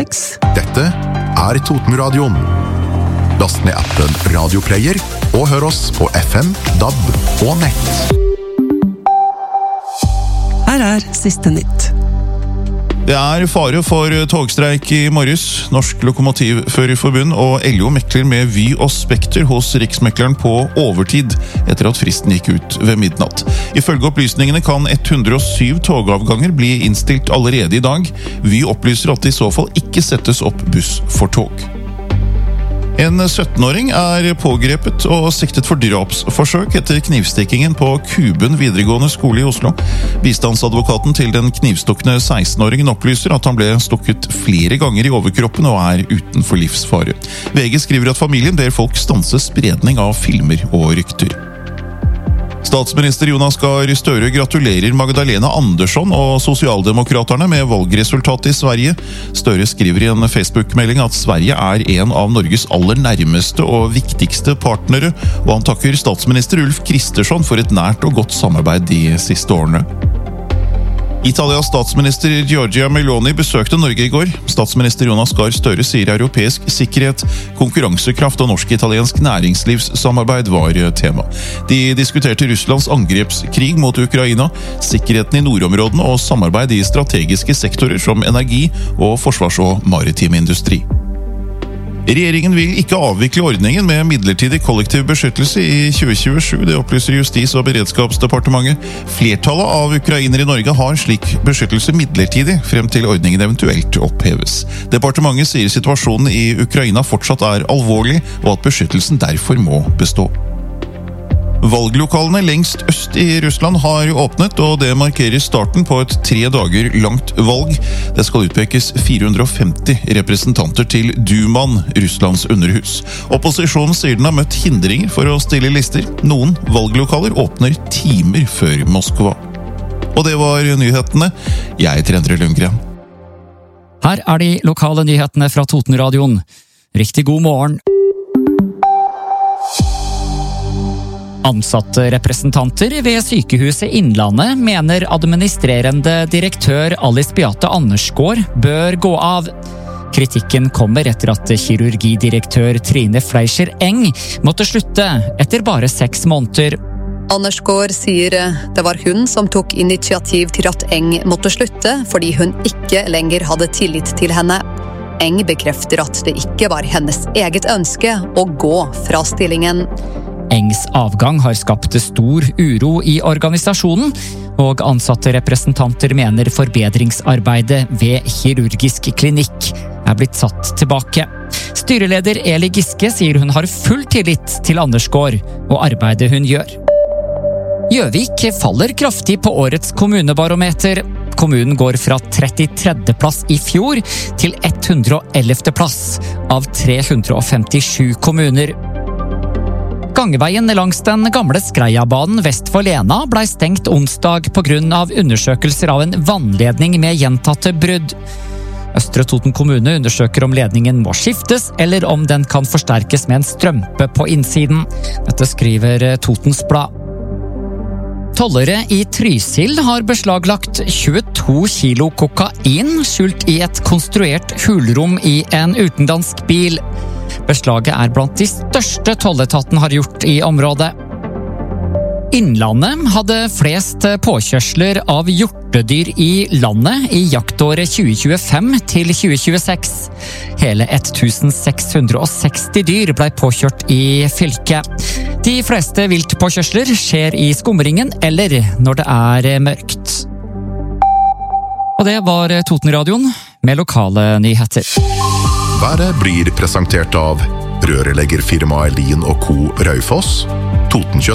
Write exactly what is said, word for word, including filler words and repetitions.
seks. Dette er Totenradioen. Last ned appen Radioplayer og hør oss på F M, D A B og nett. Her er siste nytt. Det er fare for togstreik i morges. Norsk Lokomotivførerforbund og L O mekler med Vy og Spekter hos Riksmekleren på overtid etter at fristen gikk ut ved midnatt. Ifølge opplysningene kan ett hundre og syv togavganger bli innstilt allerede i dag. Vy opplyser at det i så fall ikke settes opp buss for tog. En syttenåring er pågrepet og siktet for drapsforsøk etter knivstikkingen på Kuben videregående skole i Oslo. Bistandsadvokaten til den knivstukkende sekstenåringen opplyser at han ble stukket flere ganger i overkroppen og er utenfor livsfare. V G skriver at familien ber folk stanse spredning av filmer og rykter. Statsminister Jonas Gahr Støre gratulerer Magdalena Andersson og sosialdemokraterne med valgresultatet i Sverige. Støre skriver i en Facebook-melding at Sverige er en av Norges aller nærmeste og viktigste partnere, og han takker statsminister Ulf Kristersson for et nært og godt samarbeid de siste årene. Italias statsminister Giorgia Meloni besøkte Norge i går. Statsminister Jonas Gahr Støre sier europeisk sikkerhet, konkurransekraft og norsk-italiensk næringslivssamarbeid var tema. De diskuterte Russlands angrepskrig mot Ukraina, sikkerheten i nordområdene og samarbeid i strategiske sektorer som energi og forsvars- og maritim industri. Regjeringen vil ikke avvikle ordningen med midlertidig kollektiv beskyttelse i tjue tjuesju, det opplyser Justis- og beredskapsdepartementet. Flertallet av ukrainere i Norge har slik beskyttelse midlertidig, frem til ordningen eventuelt oppheves. Departementet sier situasjonen i Ukraina fortsatt er alvorlig, og at beskyttelsen derfor må bestå. Valglokalene lengst øst i Russland har åpnet, og det markerer starten på et tre dager langt valg. Det skal utpekes fire hundre og femti representanter til Dumaen, Russlands underhus. Opposisjonen sier den har møtt hindringer for å stille lister. Noen valglokaler åpner timer før Moskva. Og det var nyhetene. Jeg heter Endre Lundgren. Her er de lokale nyhetene fra Totenradioen. Riktig god morgen. Ansatte representanter ved Sykehuset Innlandet mener administrerende direktør Alice Beate Andersgaard bør gå av. Kritikken kommer etter at kirurgidirektør Trine Fleischer Eng måtte slutte etter bare seks måneder. Andersgaard sier det var hun som tok initiativ til at Eng måtte slutte, fordi hun ikke lenger hadde tillit til henne. Eng bekrefter at det ikke var hennes eget ønske å gå fra stillingen. Engs avgang har skapt stor uro i organisasjonen, og ansatte representanter mener forbedringsarbeidet ved kirurgisk klinikk er blitt satt tilbake. Styreleder Eli Giske sier hun har full tillit til Andersgaard og arbeidet hun gjør. Gjøvik faller kraftig på årets kommunebarometer. Kommunen går fra trettitre plass i fjor til ett hundre og ellevte plass av tre hundre og femtisju kommuner. Gangveien langs den gamle Skreiabanen vest for Lena ble stengt onsdag på grunn av undersøkelser av en vannledning med gjentatte brudd. Østre Toten kommune undersøker om ledningen må skiftes, eller om den kan forsterkes med en strømpe på innsiden. Dette skriver Totens Blad. Tollere i Trysil har beslaglagt tjueto kilo kokain skjult i et konstruert hulrom i en utenlandsk bil. Beslaget er blant de største tolletaten har gjort i området. Innlandet hadde flest påkjørsler av hjortedyr i landet i jaktåret tjue tjuefem til tjue tjueseks. Hele seks hundre og seksti dyr ble påkjørt i fylket. De fleste viltpåkjørsler skjer i skumringen eller når det er mørkt. Og det var Totenradioen med lokale nyheter. Været blir presentert av rørleggerfirmaet Lien og Co. Raufoss, Totenkjøtt